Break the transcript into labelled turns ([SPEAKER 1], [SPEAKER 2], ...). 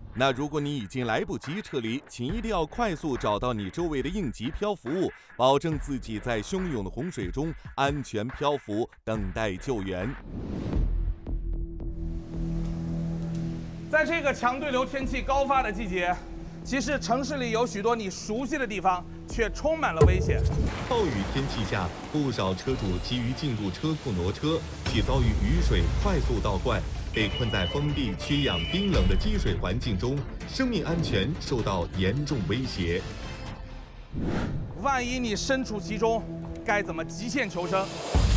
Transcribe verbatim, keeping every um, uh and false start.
[SPEAKER 1] 那如果你已经来不及撤离，请一定要快速找到你周围的应急漂浮物，保证自己在汹涌的洪水中安全漂浮，等待救援。
[SPEAKER 2] 在这个强对流天气高发的季节，其实城市里有许多你熟悉的地方，却充满了危险。
[SPEAKER 3] 暴雨天气下，不少车主急于进入车库挪车，却遭遇雨水快速倒灌。被困在封闭、缺氧、冰冷的积水环境中，生命安全受到严重威胁。
[SPEAKER 2] 万一你身处其中，该怎么极限求生？